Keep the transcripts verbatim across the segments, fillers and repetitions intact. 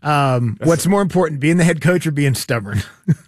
Um, what's more important, being the head coach or being stubborn?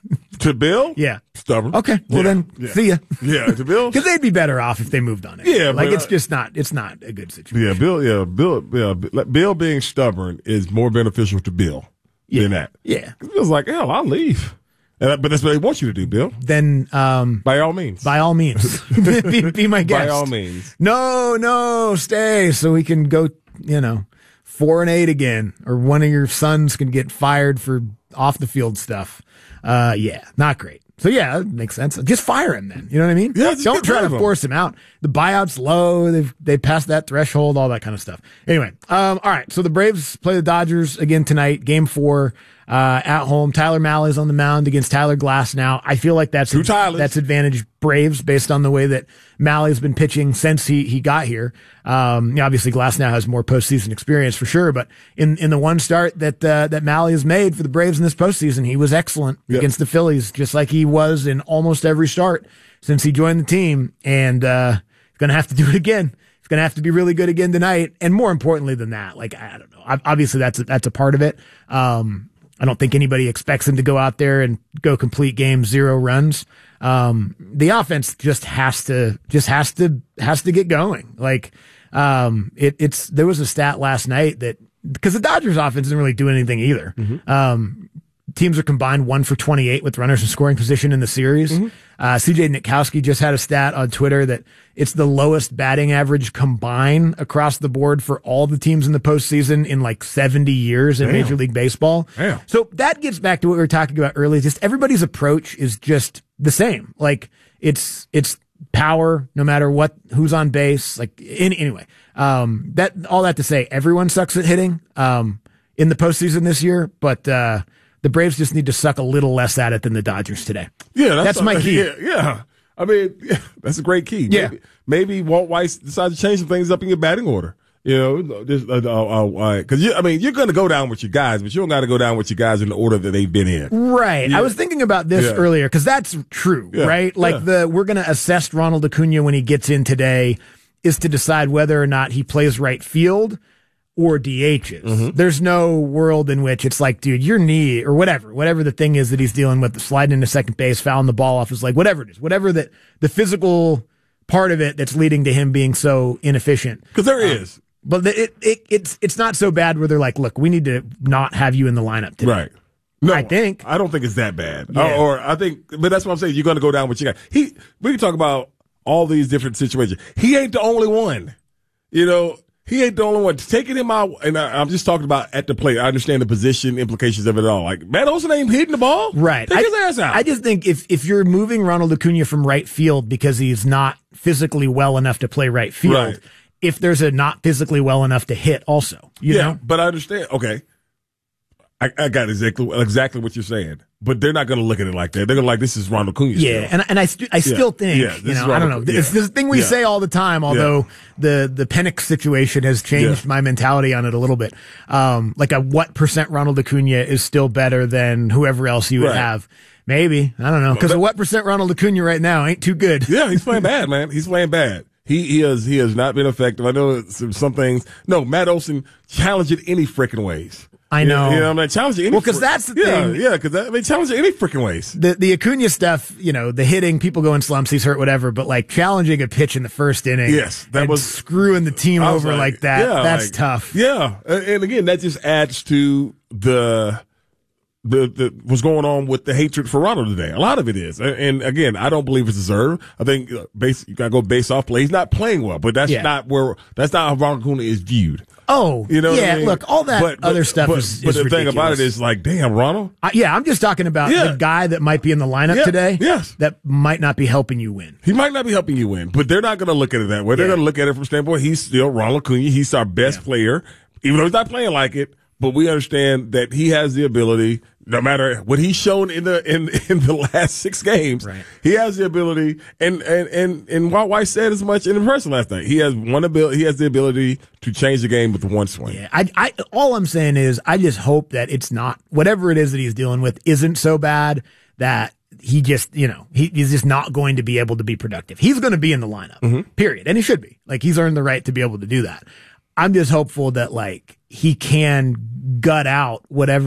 To Bill? Yeah. Stubborn. Okay. Well, yeah. then, yeah. see ya. Yeah, to Bill? Because they'd be better off if they moved on it. Yeah. Like, but, it's just not, it's not a good situation. Yeah, Bill, yeah, Bill, yeah, Bill being stubborn is more beneficial to Bill yeah. than that. Yeah. Bill's like, hell, I'll leave. And, but that's what they want you to do, Bill. Then, um, by all means. By all means. be, be my guest. By all means. No, no, stay so we can go, you know, four and eight again, or one of your sons can get fired for off the field stuff. Uh, yeah, not great. So yeah, that makes sense. Just fire him then. You know what I mean? Yeah, don't try to force him out. The buyout's low. They've they passed that threshold. All that kind of stuff. Anyway, um, all right. So the Braves play the Dodgers again tonight. Game four. Uh, at home, Tyler Mahle's on the mound against Tyler Glasnow. I feel like that's, Two Tylers. that's advantage Braves based on the way that Mahle's been pitching since he, he got here. Um, you know, obviously Glasnow has more postseason experience for sure, but in, in the one start that, uh, that Mahle has made for the Braves in this postseason, he was excellent yep. against the Phillies, just like he was in almost every start since he joined the team. And, uh, he's going to have to do it again. He's going to have to be really good again tonight. And more importantly than that, like, I don't know, obviously that's a, that's a part of it. Um, I don't think anybody expects him to go out there and go complete game zero runs. Um, the offense just has to, just has to, has to get going. Like, um, it, it's, there was a stat last night that, because the Dodgers offense doesn't really do anything either. Mm-hmm. Um, teams are combined one for twenty-eight with runners in scoring position in the series. Mm-hmm. Uh, C J Nitkowski just had a stat on Twitter that it's the lowest batting average combined across the board for all the teams in the postseason in like seventy years in Damn. Major League Baseball. Damn. So that gets back to what we were talking about earlier. Just everybody's approach is just the same. Like it's, it's power no matter what, who's on base. Like in, anyway, um, that, all that to say, everyone sucks at hitting, um, in the postseason this year, but, uh, the Braves just need to suck a little less at it than the Dodgers today. Yeah, that's, that's my uh, key. Yeah, yeah. I mean, yeah, that's a great key. Yeah. Maybe, maybe Walt Weiss decides to change some things up in your batting order. You know, just, uh, uh, uh, cause you, I mean, you're going to go down with your guys, but you don't got to go down with your guys in the order that they've been in. Right. Yeah. I was thinking about this yeah. earlier because that's true, yeah. right? Like yeah. the, we're going to assess Ronald Acuna when he gets in today is to decide whether or not he plays right field or D Hs. Mm-hmm. There's no world in which it's like, dude, your knee or whatever, whatever the thing is that he's dealing with, sliding into second base, fouling the ball off is like, whatever it is, whatever that the physical part of it that's leading to him being so inefficient. Cause there um, is. But the, it, it, it's, it's not so bad where they're like, look, we need to not have you in the lineup today. Right. No, I think. I don't think it's that bad. Yeah. Or, or I think, but that's what I'm saying. You're going to go down with your guy. He, we can talk about all these different situations. He ain't the only one, you know. He ain't the only one. Taking him out, and I, I'm just talking about at the plate. I understand the position implications of it all. Like, Matt Olson ain't hitting the ball. Right. Take I, his ass out. I just think if, if you're moving Ronald Acuna from right field because he's not physically well enough to play right field, right. if there's a not physically well enough to hit also, you yeah, know? But I understand. Okay. I, I got exactly, exactly what you're saying. But they're not going to look at it like that. They're going to like, this is Ronald Acuna. Yeah, still. and I and I, st- I still yeah. think, yeah, you know, I don't know. Yeah. It's this thing we yeah. say all the time, although yeah. the the Penix situation has changed yeah. my mentality on it a little bit. Um, like a what percent Ronald Acuna is still better than whoever else you would right. have. Maybe. I don't know. Because a what percent Ronald Acuna right now ain't too good. Yeah, he's playing bad, man. He's playing bad. He, he has he has not been effective. I know some, some things. No, Matt Olson challenged it any freaking ways. I know. You know, you know I mean, challenge it any well, because that's the yeah, thing. Yeah, because I mean, challenge it any freaking ways. The the Acuna stuff, you know, the hitting, people go in slumps, he's hurt, whatever. But like challenging a pitch in the first inning, yes, that and was screwing the team over like, like that. Yeah, that's like, tough. Yeah, and, and again, that just adds to the. The, the what's going on with the hatred for Ronald today. A lot of it is. And, and again, I don't believe it's deserved. I think uh, base, you gotta go base off play. He's not playing well, but that's yeah. not where, that's not how Ronald Acuna is viewed. Oh, you know, yeah. I mean? Look, all that but, other but, stuff but, is, but is the ridiculous. thing about it is like, damn, Ronald. Uh, yeah, I'm just talking about yeah. the guy that might be in the lineup yeah. today. Yes, that might not be helping you win. He might not be helping you win, but they're not going to look at it that way. They're yeah. going to look at it from standpoint. He's still Ronald Acuna. He's our best yeah. player, even though he's not playing like it. But we understand that he has the ability, no matter what he's shown in the in in the last six games, right. he has the ability. And and and and Walt Weiss said as much in the person last night. He has one ability. He has the ability to change the game with one swing. Yeah, I, I, all I'm saying is, I just hope that it's not whatever it is that he's dealing with isn't so bad that he just, you know, he, he's just not going to be able to be productive. He's going to be in the lineup, mm-hmm. period, and he should be. Like he's earned the right to be able to do that. I'm just hopeful that like he can gut out whatever